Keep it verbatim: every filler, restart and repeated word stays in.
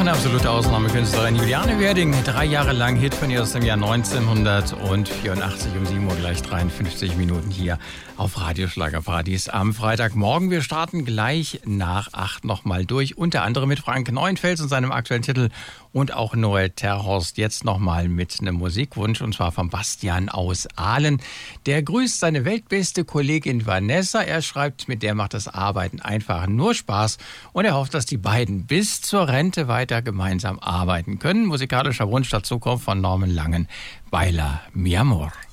eine absolute Ausnahmekünstlerin, Juliane Werding. Drei Jahre lang Hit von ihr aus dem Jahr neunzehnhundertvierundachtzig, um sieben Uhr gleich dreiundfünfzig Minuten hier auf Radio Schlagerpartys am Freitagmorgen. Wir starten gleich nach acht nochmal durch, unter anderem mit Frank Neuenfels und seinem aktuellen Titel und auch Noel Terhorst jetzt nochmal mit einem Musikwunsch, und zwar von Bastian aus Aalen. Der grüßt seine weltbeste Kollegin Vanessa. Er schreibt, mit der macht das Arbeiten einfach nur Spaß und er hofft, dass die beiden bis zur Rente weiter gemeinsam arbeiten können. Musikalischer Wunsch dazu kommt von Norman Langen, Baila Mi Amor.